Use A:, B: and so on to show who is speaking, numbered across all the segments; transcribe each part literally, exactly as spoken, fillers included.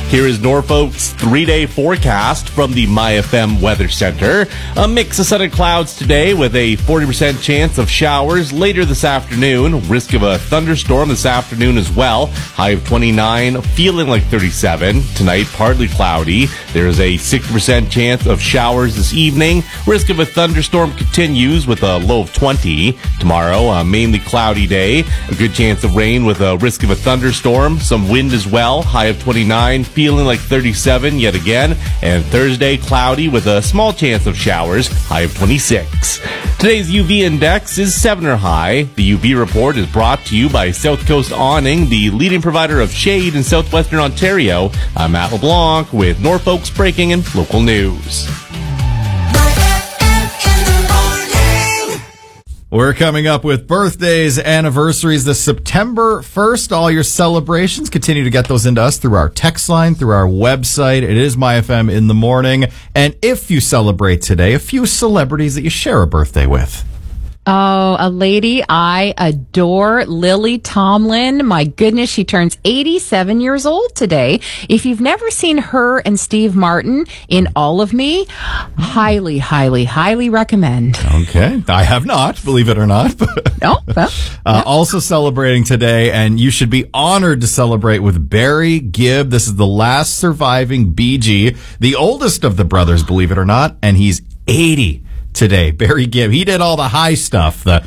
A: Here is Norfolk's three-day forecast from the MyFM Weather Center. A mix of sun and clouds today with a forty percent chance of showers later this afternoon. Risk of a thunderstorm this afternoon as well. High of twenty-nine, feeling like thirty-seven. Tonight, partly cloudy. There is a sixty percent chance of showers this evening. Risk of a thunderstorm continues with a low of twenty. Tomorrow, a mainly cloudy day. A good chance of rain with a risk of a thunderstorm. Some wind as well. High of twenty-nine, feeling like thirty-seven yet again. And Thursday, cloudy with a small chance of showers. High of twenty-six. Today's U V index is seven or high. The U V report is brought to you by South Coast Awning, the leading provider of shade in southwestern Ontario. I'm Matt LeBlanc with Norfolk's breaking and local news.
B: We're coming up with birthdays, anniversaries this September first. All your celebrations, continue to get those into us through our text line, through our website. It is MyFM in the morning. And if you celebrate today, a few celebrities that you share a birthday with.
C: Oh, a lady I adore, Lily Tomlin. My goodness, she turns eighty-seven years old today. If you've never seen her and Steve Martin in All of Me, highly, highly, highly recommend.
B: Okay. I have not, believe it or not.
C: No, well,
B: uh, also celebrating today, and you should be honored to celebrate with Barry Gibb. This is the last surviving B G, the oldest of the brothers, believe it or not, and he's eighty. Today, Barry Gibb, he did all the high stuff. The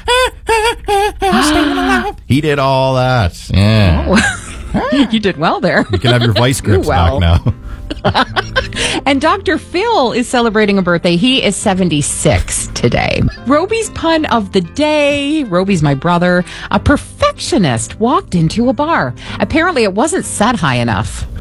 B: he did all that. Yeah,
C: oh. You did well there.
B: You can have your vice grips
C: well.
B: back now.
C: And Doctor Phil is celebrating a birthday. He is seventy-six today. Roby's pun of the day. Roby's my brother. A perfectionist walked into a bar. Apparently, it wasn't set high enough.